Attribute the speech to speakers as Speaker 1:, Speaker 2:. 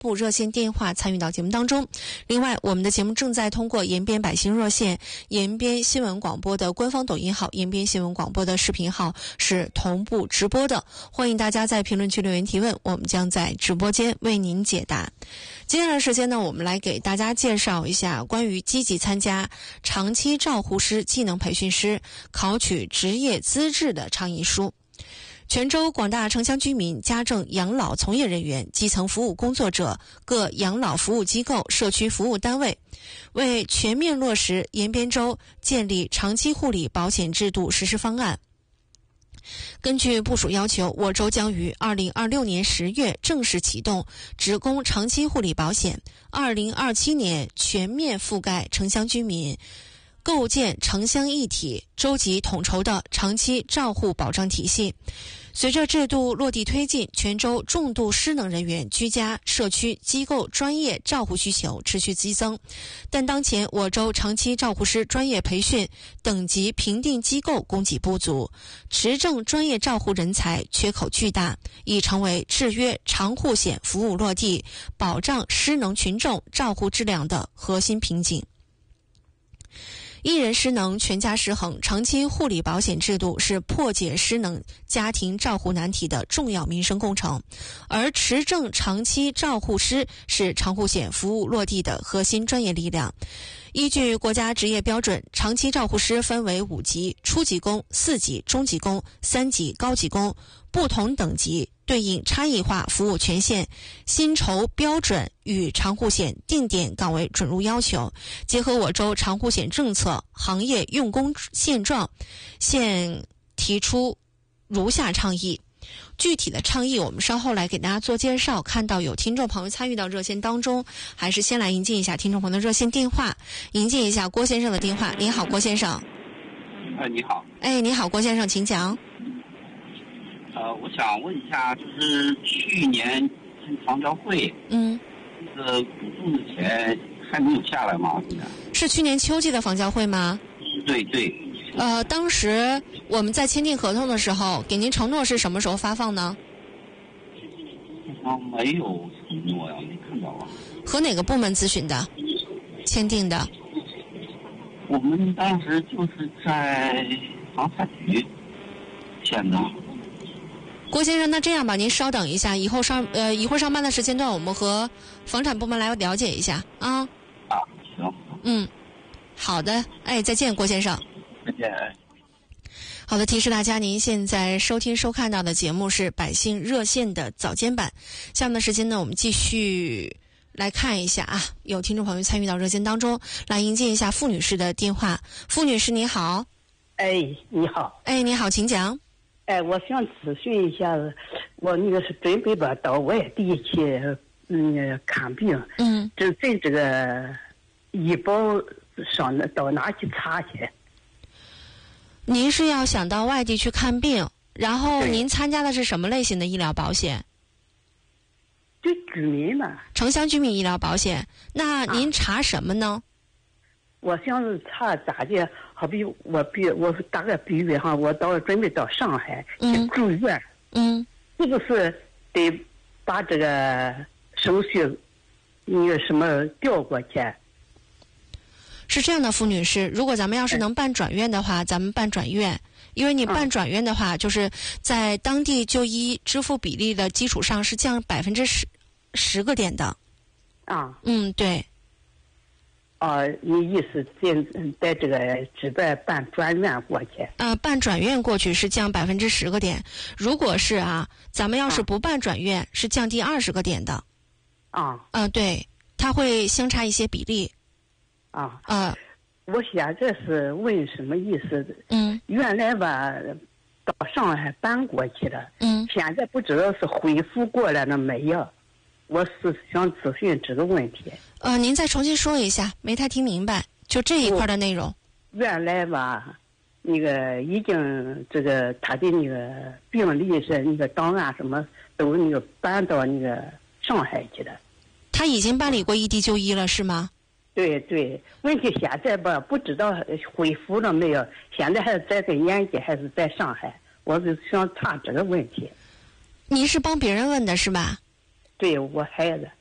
Speaker 1: 部热线电话参与到节目当中。另外，我们的节目正在通过延边百姓热线、延边新闻广播的官方抖音号、延边新闻广播的视频号是同步直播的，欢迎大家在评论区留言提问，我们将在直播间为您解答。接下来时间呢，我们来给大家介绍一下关于积极参加长期照护师技能培训师考取职业资质的倡议书。泉州广大城乡居民、家政养老从业人员、基层服务工作者、各养老服务机构、社区服务单位，为全面落实延边州建立长期护理保险制度实施方案，根据部署要求，我州将于2026年10月正式启动职工长期护理保险，2027年全面覆盖城乡居民，构建城乡一体、州级统筹的长期照护保障体系。随着制度落地推进，泉州重度失能人员居家、社区、机构专业照护需求持续激增，但当前我州长期照护师专业培训等级评定机构供给不足，持证专业照护人才缺口巨大，已成为制约长护险服务落地、保障失能群众照护质量的核心瓶颈。一人失能全家失衡，长期护理保险制度是破解失能家庭照护难题的重要民生工程，而持证长期照护师是长护险服务落地的核心专业力量。依据国家职业标准，长期照护师分为5级：初级工、4级中级工、3级高级工，不同等级对应差异化服务权限、薪酬标准与长护险定点岗位准入要求，结合我州长护险政策、行业用工现状，现提出如下倡议。具体的倡议我们稍后来给大家做介绍。看到有听众朋友参与到热线当中，还是先来迎接一下听众朋友的热线电话，迎接一下郭先生的电话。您好，郭先生。
Speaker 2: 你好。
Speaker 1: 你好，郭先生，请讲。
Speaker 2: 我想问一下，就是去年房交会，这个补助的钱还没有下来吗？现在
Speaker 1: 是去年秋季的房交会吗？
Speaker 2: 对对。
Speaker 1: 当时我们在签订合同的时候，给您承诺是什么时候发放呢？
Speaker 2: 没有承诺呀，没看到啊。
Speaker 1: 和哪个部门咨询的？签订的？
Speaker 2: 我们当时就是在房产局签的。
Speaker 1: 郭先生，那这样吧，您稍等一下，一会儿上班的时间段，我们和房产部门来了解一下啊。
Speaker 2: 行。
Speaker 1: 好的，再见，郭先生。
Speaker 2: 再见。
Speaker 1: 好的，提示大家，您现在收看到的节目是百姓热线的早间版。下面的时间呢，我们继续来看一下啊，有听众朋友参与到热线当中，来迎接一下傅女士的电话。傅女士，你好。
Speaker 3: 你好。
Speaker 1: 你好，请讲。
Speaker 3: 我想咨询一下，我那个是准备吧到外地去看病，这个医保上到哪去查去？
Speaker 1: 您是要想到外地去看病，然后您参加的是什么类型的医疗保险？
Speaker 3: 就居民嘛。
Speaker 1: 城乡居民医疗保险。那您查什么呢？
Speaker 3: 我想查咋的？好比我大概比喻哈，我准备到上海去住院，是不是得把这个手续那个什么调过去？
Speaker 1: 是这样的，傅女士，如果咱们要是能办转院的话，咱们办转院，因为你办转院的话，就是在当地就医支付比例的基础上是降10%个点的。对。
Speaker 3: 你意思在这个只在办转院过去？
Speaker 1: 办转院过去是降10%个点，如果是咱们要是不办转院，是降低20个点的。对，它会相差一些比例。
Speaker 3: 我现在是问什么意思？原来吧，到上海搬过去的，现在不知道是恢复过来了没有？我是想咨询这个问题。
Speaker 1: 您再重新说一下，没太听明白，就这一块的内容。
Speaker 3: 原来吧，那个已经这个他的那个病历是那个档案什么都那个搬到那个上海去了。
Speaker 1: 他已经办理过异地就医了，是吗？
Speaker 3: 对对，问题现在吧，不知道恢复了没有，现在还是在延吉还是在上海，我是想查这个问题。
Speaker 1: 您是帮别人问的是吧？
Speaker 3: 对，我孩子。